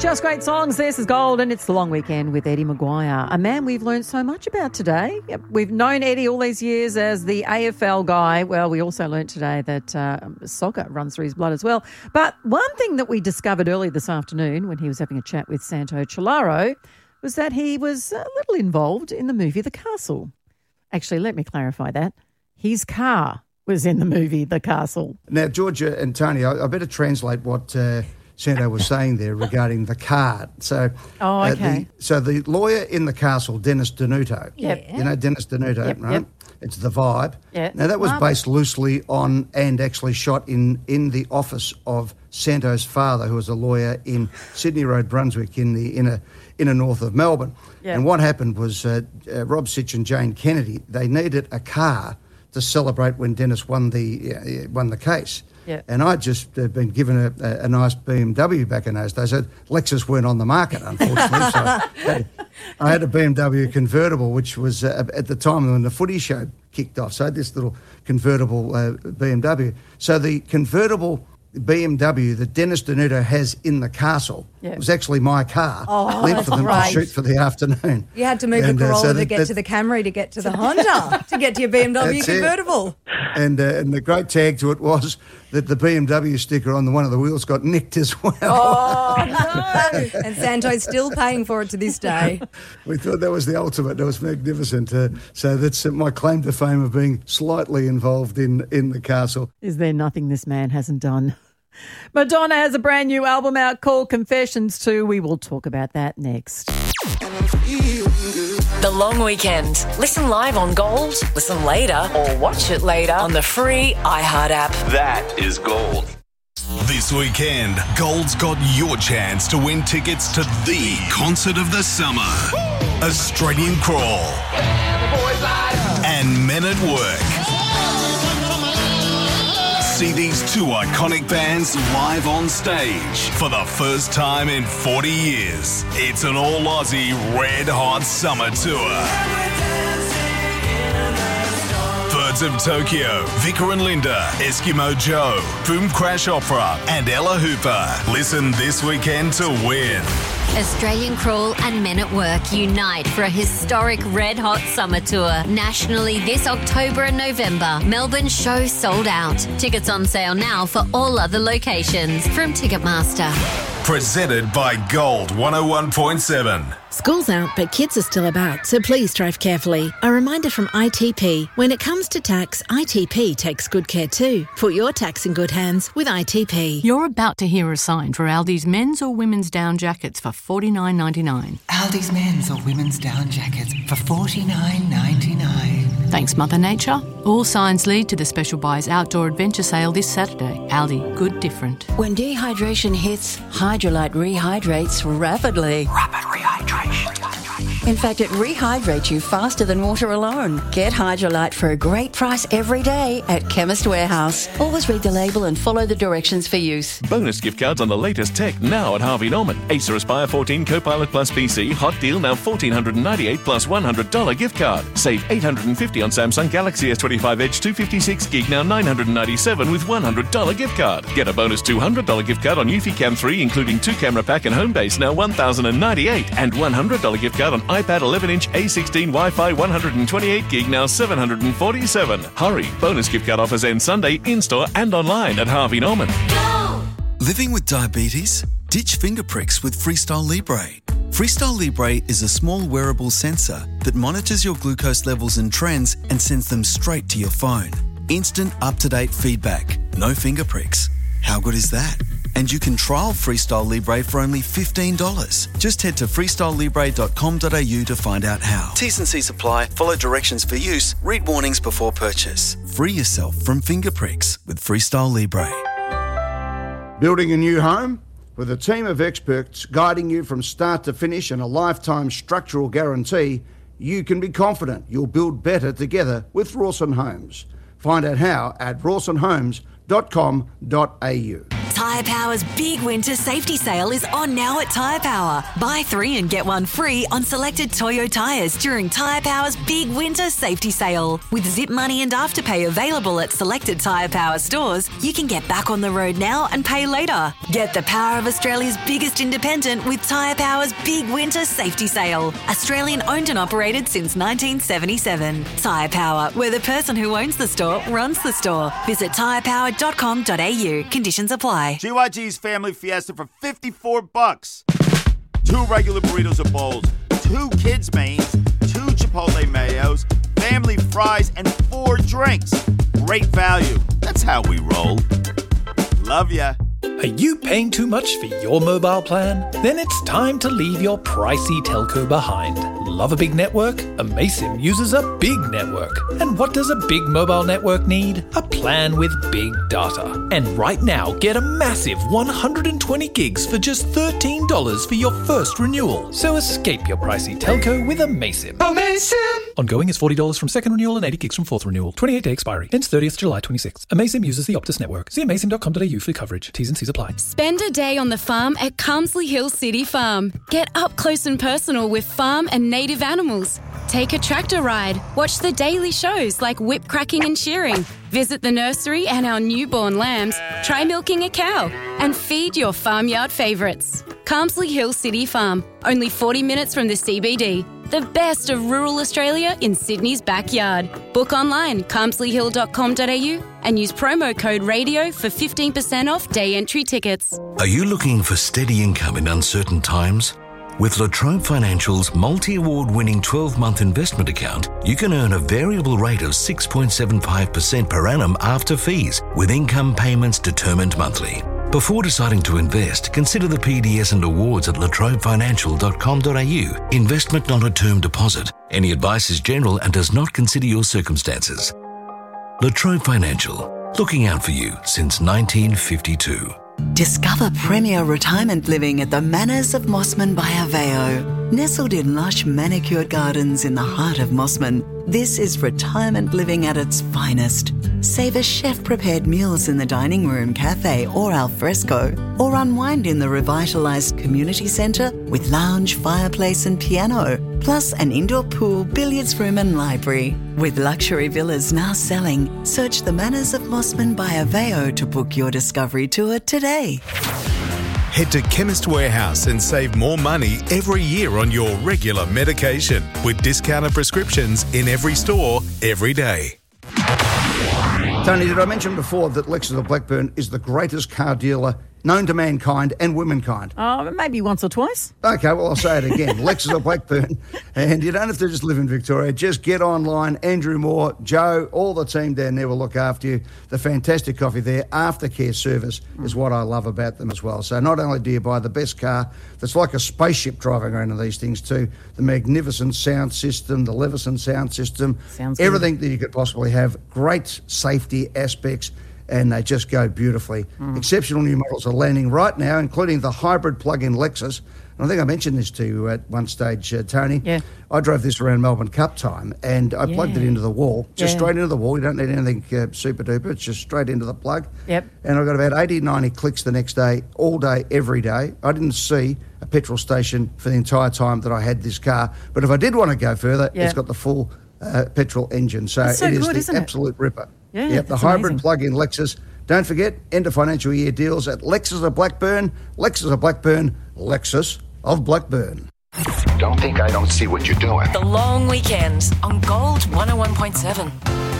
Just great songs. This is Gold, and it's the long weekend with Eddie Maguire, a man we've learned so much about today. Yep, we've known Eddie all these years as the AFL guy. Well, we also learned today that soccer runs through his blood as well. But one thing that we discovered early this afternoon when he was having a chat with Santo Cilauro was that he was a little involved in the movie The Castle. Actually, let me clarify that. His car was in the movie The Castle. Now, Georgia and Tony, I better translate what Santo was saying there regarding the car. So, the lawyer in The Castle, Dennis Denuto. Yep. You know Dennis Denuto, right? Yep. It's The Vibe. Yep. Now, that was based loosely on and actually shot in the office of Santo's father, who was a lawyer in Sydney Road, Brunswick, in the inner north of Melbourne. Yep. And what happened was Rob Sitch and Jane Kennedy, they needed a car to celebrate when Dennis won the case. Yep. And I'd just been given a nice BMW back in those days. Lexus weren't on the market, unfortunately. So I had a BMW convertible, which was at the time when the footy show kicked off. So I had this little convertible BMW. So the convertible BMW that Dennis Denuto has in The Castle was actually my car. Lent for them to shoot for the afternoon. You had to move a Corolla to get to the Camry, to get to the Honda, to get to your BMW convertible. And the great tag to it was that the BMW sticker on one of the wheels got nicked as well. Oh, no. And Santo's still paying for it to this day. We thought that was the ultimate. That was magnificent. So that's my claim to fame of being slightly involved in The Castle. Is there nothing this man hasn't done? Madonna has a brand new album out called Confessions 2. We will talk about that next. The long weekend. Listen live on Gold, listen later, or watch it later on the free iHeart app. That is Gold. This weekend, Gold's got your chance to win tickets to the concert of the summer. Australian Crawl and Men at Work. See these two iconic bands live on stage for the first time in 40 years. It's an all-Aussie red hot summer tour. Birds of Tokyo, Vicar and Linda, Eskimo Joe, Boom Crash Opera and Ella Hooper. Listen this weekend to win. Australian Crawl and Men at Work unite for a historic red hot summer tour nationally this October and November. Melbourne show sold out. Tickets on sale now for all other locations from Ticketmaster. Presented by Gold 101.7. School's out, but kids are still about, so please drive carefully. A reminder from ITP. When it comes to tax, ITP takes good care too. Put your tax in good hands with ITP. You're about to hear a sign for Aldi's men's or women's down jackets for $49.99. Aldi's men's or women's down jackets for $49.99. Thanks, Mother Nature. All signs lead to the Special Buys Outdoor Adventure Sale this Saturday. Aldi, good different. When dehydration hits, Hydrolite rehydrates rapidly. Rapid rehydration. In fact, it rehydrates you faster than water alone. Get Hydrolite for a great price every day at Chemist Warehouse. Always read the label and follow the directions for use. Bonus gift cards on the latest tech now at Harvey Norman. Acer Aspire 14 Copilot Plus PC. Hot deal now $1,498 plus $100 gift card. Save $850 on Samsung Galaxy S25 Edge 256 gig now $997 with $100 gift card. Get a bonus $200 gift card on Eufy Cam 3 including 2-camera pack and home base now $1,098 and $100 gift card on iPad 11-inch A16 Wi-Fi 128 gig now $747. Hurry! Bonus gift card offers end Sunday in-store and online at Harvey Norman. Go! Living with diabetes? Ditch finger pricks with Freestyle Libre. Freestyle Libre is a small wearable sensor that monitors your glucose levels and trends and sends them straight to your phone. Instant up-to-date feedback. No finger pricks. How good is that? And you can trial Freestyle Libre for only $15. Just head to freestylelibre.com.au to find out how. T's and C's apply. Follow directions for use. Read warnings before purchase. Free yourself from finger pricks with Freestyle Libre. Building a new home? With a team of experts guiding you from start to finish and a lifetime structural guarantee, you can be confident you'll build better together with Rawson Homes. Find out how at rawsonhomes.com.au. Tyre Power's big winter safety sale is on now at Tyre Power. Buy 3 and get 1 free on selected Toyo tyres during Tyre Power's big winter safety sale. With Zip Money and Afterpay available at selected Tyre Power stores, you can get back on the road now and pay later. Get the power of Australia's biggest independent with Tyre Power's big winter safety sale. Australian owned and operated since 1977. Tyre Power, where the person who owns the store runs the store. Visit tyrepower.com.au. Conditions apply. GYG's Family Fiesta for $54. 2 regular burritos or bowls, 2 kids' mains, 2 Chipotle mayos, family fries, and 4 drinks. Great value. That's how we roll. Love ya. Are you paying too much for your mobile plan? Then it's time to leave your pricey telco behind. Love a big network? Amaysim uses a big network. And what does a big mobile network need? A plan with big data. And right now, get a massive 120 gigs for just $13 for your first renewal. So escape your pricey telco with Amaysim. Amaysim! Ongoing is $40 from second renewal and 80 gigs from fourth renewal. 28-day expiry. Ends 30th July 26. Amaysim uses the Optus network. See amaysim.com.au for coverage. T's and C's apply. Spend a day on the farm at Carmsley Hill City Farm. Get up close and personal with farm and native animals. Take a tractor ride. Watch the daily shows like whip cracking and shearing. Visit the nursery and our newborn lambs. Try milking a cow and feed your farmyard favourites. Carmsley Hill City Farm. Only 40 minutes from the CBD. The best of rural Australia in Sydney's backyard. Book online, carmsleyhill.com.au and use promo code RADIO for 15% off day entry tickets. Are you looking for steady income in uncertain times? With La Trobe Financial's multi-award-winning 12-month investment account, you can earn a variable rate of 6.75% per annum after fees, with income payments determined monthly. Before deciding to invest, consider the PDS and awards at latrobefinancial.com.au. Investment not a term deposit. Any advice is general and does not consider your circumstances. La Trobe Financial, looking out for you since 1952. Discover premier retirement living at the Manors of Mossman by Aveo. Nestled in lush manicured gardens in the heart of Mossman, this is retirement living at its finest. Savour chef-prepared meals in the dining room, cafe or al fresco, or unwind in the revitalised community centre with lounge, fireplace and piano, plus an indoor pool, billiards room and library. With luxury villas now selling, search the Manors of Mossman by Aveo to book your discovery tour today. Head to Chemist Warehouse and save more money every year on your regular medication with discounted prescriptions in every store, every day. Tony, did I mention before that Lexus of Blackburn is the greatest car dealer known to mankind and womankind? Maybe once or twice. Okay, well, I'll say it again. Lexus of Blackburn. And you don't have to just live in Victoria. Just get online. Andrew Moore, Joe, all the team down there will look after you. The fantastic coffee there. Aftercare service is what I love about them as well. So not only do you buy the best car that's like a spaceship driving around in these things too, the magnificent sound system, the Leveson sound system, everything that you could possibly have, great safety aspects, and they just go beautifully. Exceptional new models are landing right now, including the hybrid plug-in Lexus. And I think I mentioned this to you at one stage, Tony. Yeah. I drove this around Melbourne Cup time, and I plugged it into the wall, just straight into the wall. You don't need anything super-duper. It's just straight into the plug. Yep. And I got about 80, 90 clicks the next day, all day, every day. I didn't see a petrol station for the entire time that I had this car. But if I did want to go further, it's got the full petrol engine. So it is the absolute ripper. Yeah, the hybrid plug-in Lexus. Don't forget, end of financial year deals at Lexus of Blackburn. Lexus of Blackburn. Lexus of Blackburn. Don't think I don't see what you're doing. The long weekend on Gold 101.7.